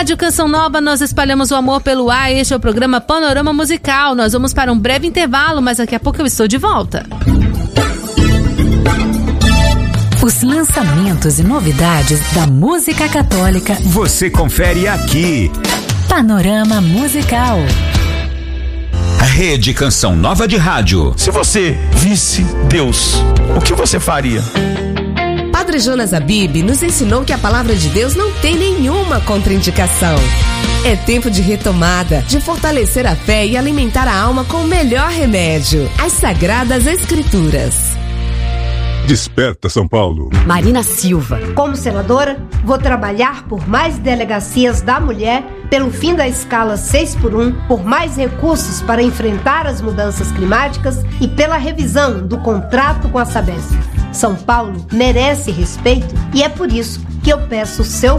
Rádio Canção Nova, nós espalhamos o amor pelo ar. Este é o programa Panorama Musical. Nós vamos para um breve intervalo, mas daqui a pouco eu estou de volta. Os lançamentos e novidades da música católica você confere aqui. Panorama Musical. Rede Canção Nova de Rádio. Se você visse Deus, o que você faria? Padre Jonas Abib nos ensinou que a palavra de Deus não tem nenhuma contraindicação. É tempo de retomada, de fortalecer a fé e alimentar a alma com o melhor remédio, as Sagradas Escrituras. Desperta São Paulo. Marina Silva. Como senadora, vou trabalhar por mais delegacias da mulher, pelo fim da escala 6x1, por mais recursos para enfrentar as mudanças climáticas e pela revisão do contrato com a Sabesp. São Paulo merece respeito e é por isso que eu peço o seu